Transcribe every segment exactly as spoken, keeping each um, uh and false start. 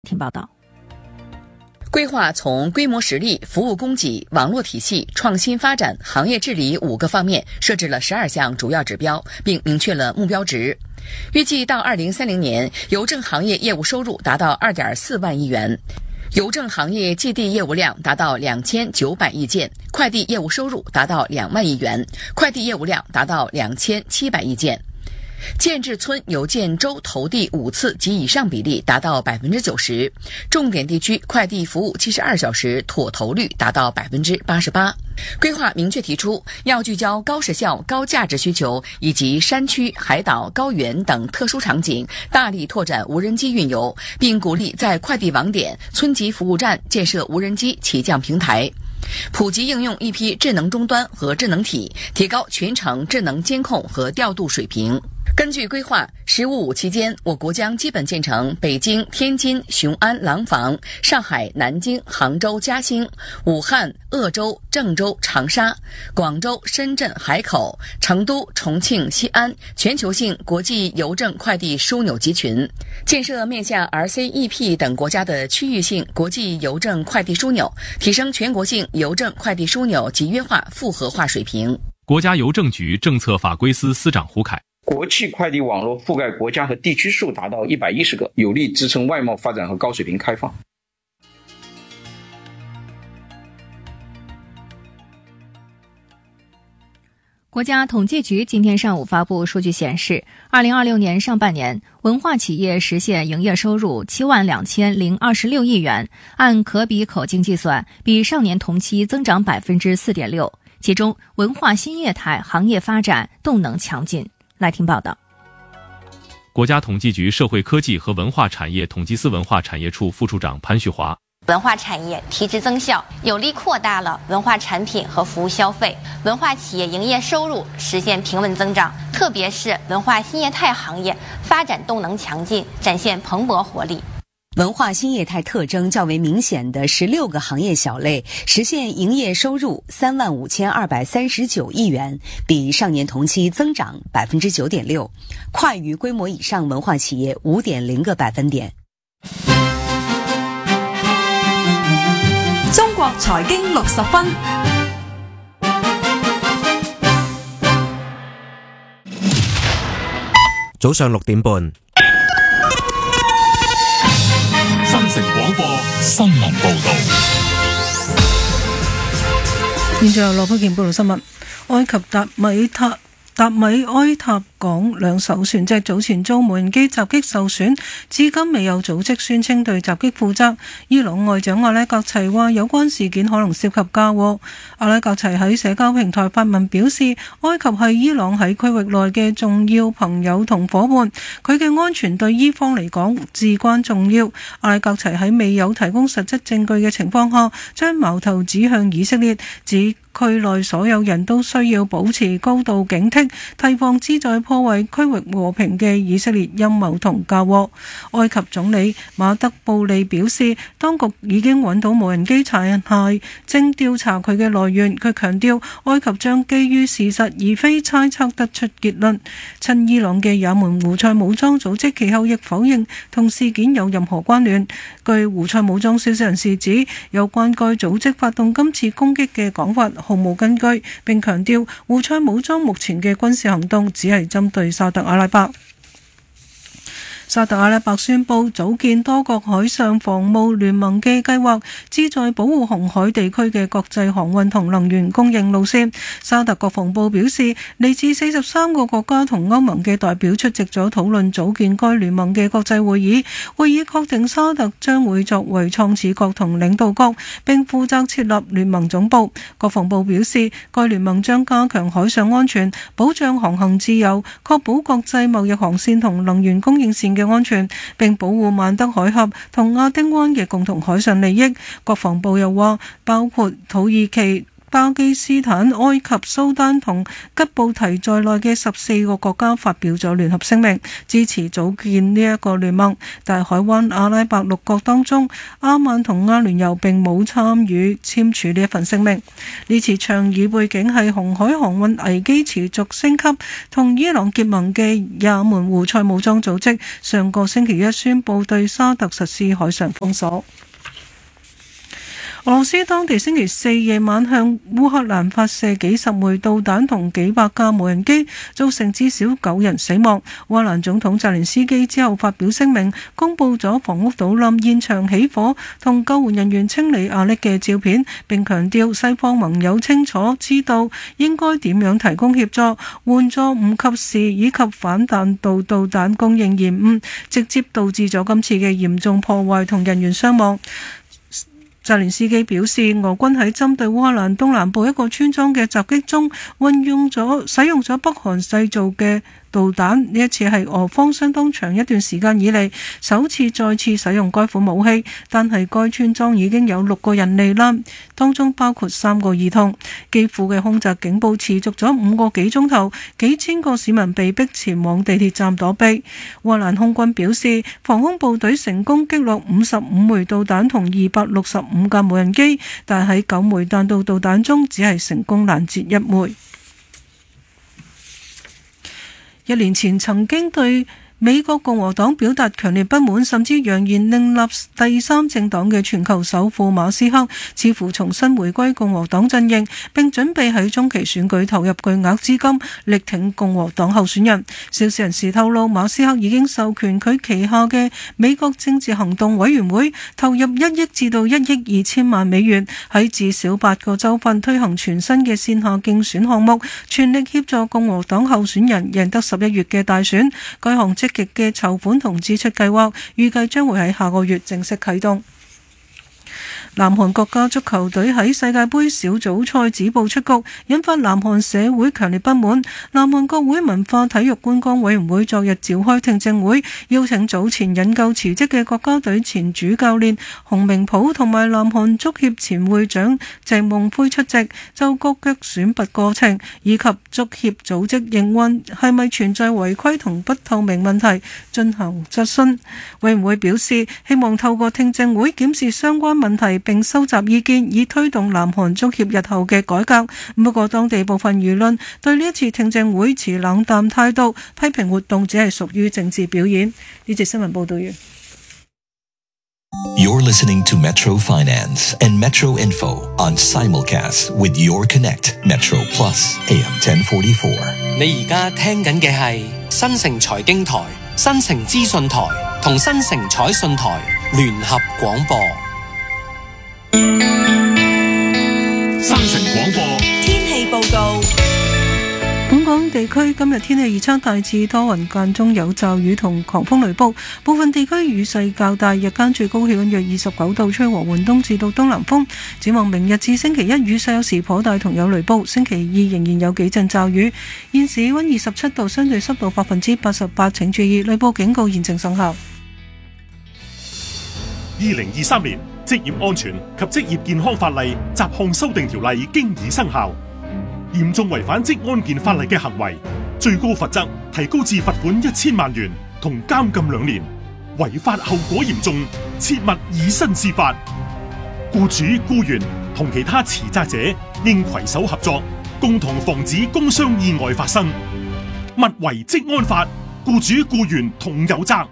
听报道。 规划从规模实力、服务供给、网络体系、创新发展、行业治理五个方面设置了十二项主要指标，并明确了目标值。预计到二零三零年，邮政行业业务收入达到二点四万亿元，邮政行业寄递业务量达到两千九百亿件，快递业务收入达到两万亿元，快递业务量达到两千七百亿件。建制村邮件周投递五次及以上比例达到百分之九十，重点地区快递服务七十二小时妥投率达到百分之八十八。规划明确提出，要聚焦高时效、高价值需求以及山区、海岛、高原等特殊场景，大力拓展无人机运邮，并鼓励在快递网点、村级服务站建设无人机起降平台。普及应用一批智能终端和智能体，提高全程智能监控和调度水平。根据规划，十五五期间，我国将基本建成北京、天津、雄安、廊坊、上海、南京、杭州、嘉兴、武汉、鄂州、郑州、长沙、广州、深圳、海口、成都、重庆、西安全球性国际邮政快递枢纽集群，建设面向 R C E P 等国家的区域性国际邮政快递枢纽，提升全国性邮政快递枢纽集约化复合化水平。 国家邮政局政策法规司司长胡凯。 国际快递网络覆盖国家和地区数达到一百一十个，有力支撑外贸发展和高水平开放。 国家统计局今天上午发布数据显示，二零二六年上半年，文化企业实现营业收入七万两千零二十六亿元，按可比口径计算，比上年同期增长百分之四点六。其中，文化新业态行业发展动能强劲。来听报道。 国家统计局社会科技和文化产业统计司文化产业处副处长潘旭华。 文化产业提质增效，有力扩大了文化产品和服务消费，文化企业营业收入实现平稳增长，特别是文化新业态行业发展动能强劲，展现蓬勃活力。 文化新业态特征较为明显的十六个行业小类实现营业收入三万五千二百三十九亿元，比上年同期增长百分之九点六，快于规模以上文化企业五点零个百分点。 中國財經六十分， 早上六點半。 新城廣播新聞報道。 現在由羅佩健報道新聞。埃及達米塔達米埃塔港兩艘船隻早前遭無人機襲擊受損，至今未有組織宣稱對襲擊負責。伊朗外長阿拉格齊話有關事件可能涉及嫁禍。阿拉格齊喺社交平台發文表示，埃及係伊朗喺區域內嘅重要朋友同伙伴，佢嘅安全對伊方嚟講至關重要。阿拉格齊喺未有提供實質證據嘅情況下，將矛頭指向以色列，指區內所有人都需要保持高度警惕，提防旨在破壞區域和平嘅以色列陰謀同嫁禍。埃及總理馬德布利表示，當局已經揾到無人機殘骸，正調查佢嘅來源。佢強調，埃及將基於事實而非猜測得出結論。親伊朗嘅也門胡塞武裝組織其後亦否認同事件有任何關聯。據胡塞武裝消息人士指，有關該組織發動今次攻擊嘅講法毫無根據，並強調胡塞武裝目前嘅軍事行動只係針對沙特阿拉伯。沙特阿拉伯宣布組建多國海上防務聯盟嘅計劃，旨在保護紅海地區嘅國際航運同能源供應路線。沙特國防部表示，嚟自四十三個國家同歐盟嘅代表出席咗討論組建該聯盟嘅國際會議。會議確定沙特將會作為創始國同領導國，並負責設立聯盟總部。國防部表示，該聯盟將加強海上安全，保障航行自由，確保國際貿易航線同能源供應線嘅安全，並保護曼德海峽同亞丁灣嘅共同海上利益。國防部又話，包括土耳其巴基斯坦、埃及、蘇丹同吉布提在內嘅十四個國家發表咗聯合聲明，支持組建呢一個聯盟。但係海灣阿拉伯六國當中，阿曼同阿聯酋並冇參與簽署呢一份聲明。呢次倡議背景係紅海航運危機持續升級，同伊朗結盟嘅也門胡塞武裝組織上個星期一宣布對沙特實施海上封鎖。俄羅斯當地星期四夜晚向烏克蘭發射幾十枚導彈同幾百架無人機，造成至少九人死亡。烏克蘭總統澤連斯基之後發表聲明，公布咗房屋倒冧、現場起火同救援人員清理瓦礫嘅照片，並強調西方盟友清楚知道應該點樣提供協助，援助唔及時以及反彈道導彈供應延誤，直接導致咗今次嘅嚴重破壞同人員傷亡。澤連斯基表示，俄軍喺針對烏克蘭東南部一個村莊嘅襲擊中，運用咗使用咗北韓製造嘅導彈，呢一次係俄方相當長一段時間以嚟首次再次使用該款武器，但係該村莊已經有六個人罹難，當中包括三個兒童。基輔嘅空襲警報持續咗五個幾鐘頭，幾千個市民被迫前往地鐵站躲避。烏克蘭空軍表示，防空部隊成功擊落五十五枚導彈同二百六十五架無人機，但喺九枚彈道導彈中只係成功攔截一枚。一年前曾經對美國共和黨表達強烈不滿，甚至揚言另立第三政黨嘅全球首富馬斯克，似乎重新回歸共和黨陣營，並準備喺中期選舉投入巨額資金，力挺共和黨候選人。消息人士透露，馬斯克已經授權佢旗下嘅美國政治行動委員會投入一億至到一億二千萬美元，喺至少八個州份推行全新嘅線下競選項目，全力協助共和黨候選人贏得十一月嘅大選。該項積極嘅籌款同支出計劃預計將會喺下個月正式啟動。南韓國家足球隊喺世界盃小組賽止步出局，引發南韓社會強烈不滿。南韓國會文化體育觀光委員會昨日召開聽證會，邀請早前引咎辭職嘅國家隊前主教練洪明甫同埋南韓足協前會長鄭夢輝出席，就國腳選拔過程以及足協組織營運係咪存在違規同不透明問題進行質詢。委員會表示，希望透過聽證會檢視相關問題並收集意見，以推動南韓足協日後嘅改革。不過當地部分輿論對呢一次聽證會持冷淡態度，批評活動只係屬於政治表演。呢節新聞報道完。 You're listening to Metro Finance and Metro Info on simulcast with Your Connect Metro Plus A M ten forty-four。 你而家聽緊嘅係新城財經台、新城資訊台同新城彩信台聯合廣播。 新城廣播天氣報告。 本港地區今日天氣預測大致多雲，間中有驟雨同狂風雷暴，部分地區雨勢較大，日間最高氣溫約二十九度，吹和緩東至到東南風。展望明日至星期一雨勢有時頗大同有雷暴，星期二仍然有幾陣驟雨。現時氣溫二十七度，相對濕度百分之八十八，請注意雷暴警告現正生效。 二零二三年職業安全及職業健康法例雜項修訂條例經已生效。嚴重違反職安健法例嘅行為，最高罰則提高至罰款一千萬元同監禁兩年。違法後果嚴重，切勿以身試法。僱主、僱員同其他持責者應攜手合作，共同防止工傷意外發生。勿違職安法，僱主僱員同有責。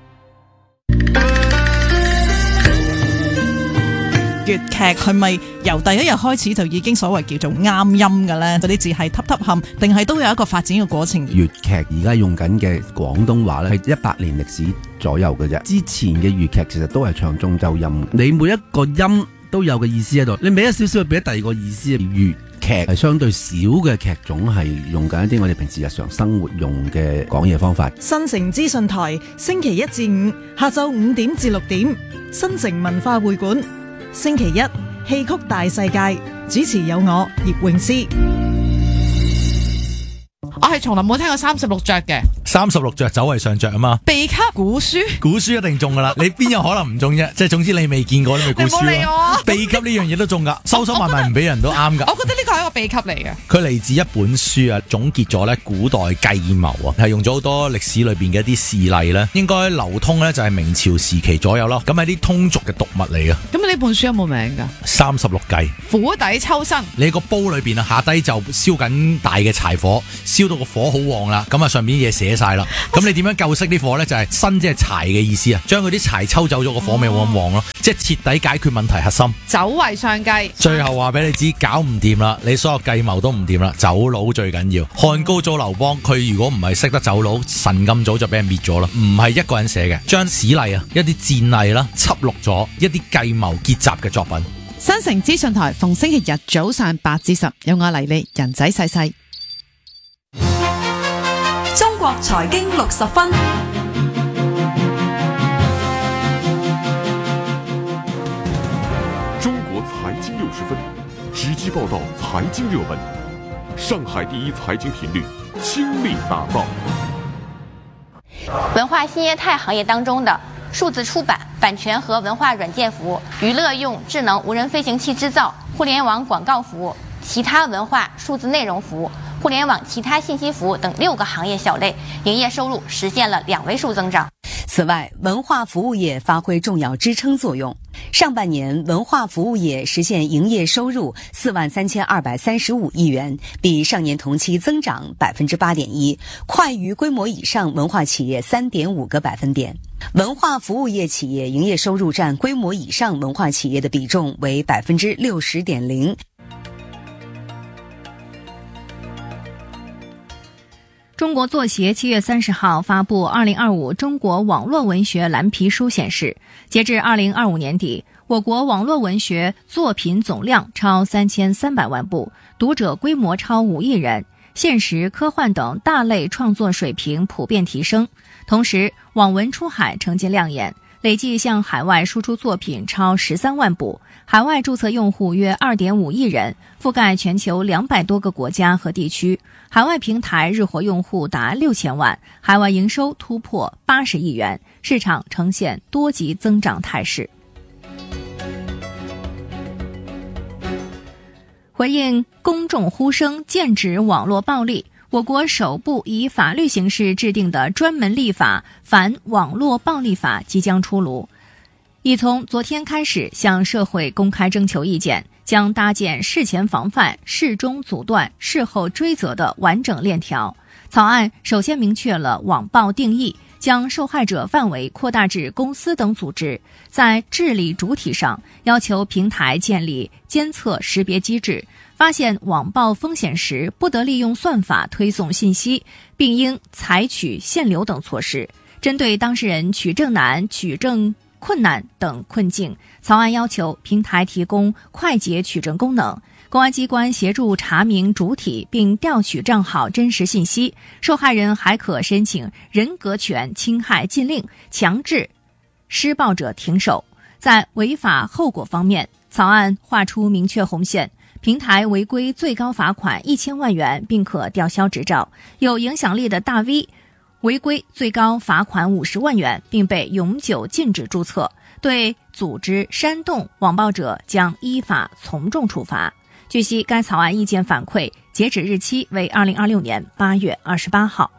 粵劇係咪由第一日開始就已經所謂叫做啱音嘅呢？嗰啲字係揼揼冚，定係都有一個發展嘅過程？ 粵劇而家用緊嘅廣東話咧，係一百年歷史左右嘅啫。之前嘅粵劇其實都係唱中州音，你每一個音都有個意思喺度，你俾一少少俾第二個意思。粵劇係相對少嘅劇種，係用緊一啲我哋平時日常生活用嘅講嘢方法。 新城資訊台星期一至五下晝五點至六點，新城文化會館。星期一戲曲大世界，主持有我葉詠詩。 我係從來冇聽過三十六着嘅。 三十六着走為上着啊嘛。 秘笈古書， 古書一定中噶啦，你邊有可能唔中啫？即係總之你未見過，你咪估書咯。秘笈呢樣嘢都中噶，收收埋埋唔俾人都啱噶。 我覺得呢個係一個秘笈嚟嘅。 佢嚟自一本書啊，總結咗咧古代計謀啊，係用咗好多歷史裏邊嘅一啲事例咧，應該流通咧就係明朝時期左右咯。咁係啲通俗嘅讀物嚟嘅。 咁呢本書有冇名噶？ 三十六計， 釜底抽薪。 你個煲裏邊啊，下低就燒緊大嘅柴火，燒到個火好旺啦，咁啊上面啲嘢寫晒啦。咁你點樣救熄啲火咧？就係薪即係柴嘅意思啊，將嗰啲柴抽走咗，個火咪冇咁旺咯，即係徹底解決問題核心。 走為上計。 最後話俾你知，搞唔掂啦，你所有計謀都唔掂啦，走佬最緊要。漢高祖劉邦，佢如果唔係識得走佬，神咁早就俾人滅咗啦。唔係一個人寫嘅，將史例啊，一啲戰例啦，輯錄咗一啲計謀結集嘅作品。 新城資訊台逢星期日早上八至十，有我黎莉人仔細細。 中國財經六十分。 中國財經六十分，直擊報道財經熱門。上海第一財經頻率，傾力打造。 文化新業態行業當中的數字出版、版權和文化軟件服務、娛樂用智能無人飛行器製造、互聯網廣告服務、其他文化數字內容服務、互聯網其他信息服務等六個行業小類，營業收入實現了兩位數增長。 此外，文化服務業發揮重要支撐作用。上半年，文化服務業實現營業收入四萬三千二百三十五億元，比上年同期增長百分之八點一，快於規模以上文化企業三點五個百分點。文化服務業企業營業收入佔規模以上文化企業的比重為百分之六十點零。 中國作協七月三十號發布《二零二五中國網絡文學藍皮書》顯示，截至二零二五年底，我國網絡文學作品總量超三千三百萬部，讀者規模超五億人，現實、科幻等大類創作水平普遍提升。同時，網文出海成績亮眼，累計向海外輸出作品超十三萬部，海外註冊用戶約二點五億人，覆蓋全球兩百多個國家和地區。海外平台日活用戶達六千萬，海外營收突破八十億元，市場呈現多級增長態勢。回應公眾呼聲，劍指網絡暴力，我國首部以法律形式制定的專門立法反網絡暴力法即將出爐，已從昨天開始向社會公開徵求意見，將搭建事前防範、事中阻斷、事後追責的完整鏈條。草案首先明確了網暴定義，將受害者範圍擴大至公司等組織，在治理主體上要求平台建立監測識別機制，發現網暴風險時不得利用算法推送信息，並應採取限流等措施。針對當事人取證難、取證困難等困境，草案要求平台提供快捷取證功能，公安機關協助查明主體並調取賬號真實信息，受害人還可申請人格權侵害禁令，強制施暴者停手。在違法後果方面，草案劃出明確紅線，平台違規最高罰款一千萬元，並可吊銷執照；有影響力的大 V違規最高罰款五十萬元，並被永久禁止註冊。對組織煽動網暴者將依法從重處罰。據悉，該草案意見反饋截止日期為二零二六年八月二十八號。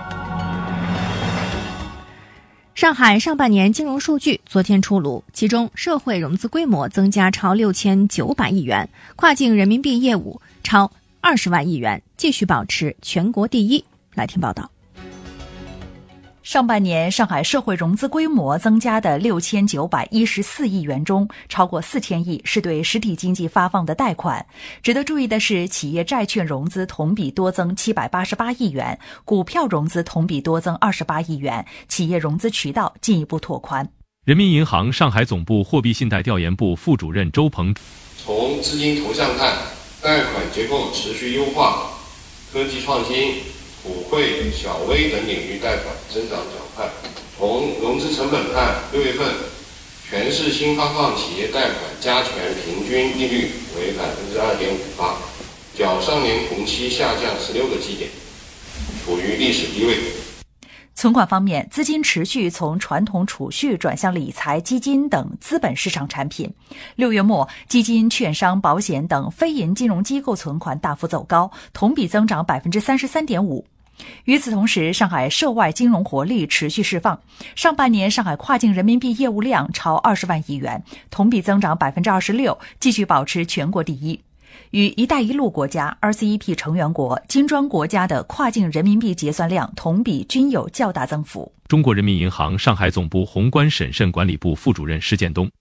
上海上半年金融數據昨天出爐，其中社會融資規模增加超六千九百億元，跨境人民幣業務超二十萬億元，繼續保持全國第一。來聽報道。 上半年上海社會融資規模增加的六千九百一十四億元中，超過四千億是對實體經濟發放的貸款。值得注意的是，企業債券融資同比多增七百八十八億元，股票融資同比多增二十八億元，企業融資渠道進一步拓寬。 人民銀行上海總部貨幣信貸調研部副主任周鵬： 從資金投向看，貸款結構持續優化，科技創新、普惠、小微等領域貸款增長較快。從融資成本看，六月份全市新發放企業貸款加權平均利率為百分之二點五八，較上年同期下降十六個基點，處於歷史低位。 存款方面，资金持续从传统储蓄转向理财、基金等资本市场产品。六月末，基金、券商、保险等非银金融机构存款大幅走高，同比增长 百分之三十三点五。与此同时，上海涉外金融活力持续释放。上半年，上海跨境人民币业务量超二十万亿元，同比增长 百分之二十六， 继续保持全国第一。与“一带一路”国家、R C E P 成员国、金砖国家的跨境人民币结算量同比均有较大增幅。 中国人民银行上海总部宏观审慎管理部副主任施建东，